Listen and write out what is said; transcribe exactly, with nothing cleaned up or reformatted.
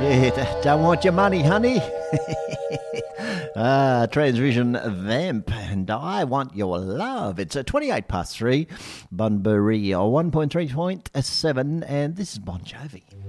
Yeah, d- don't want your money, honey. ah, Transvision Vamp, and I want your love. It's a twenty-eight past three, Bunbury, one point three point seven, and this is Bon Jovi.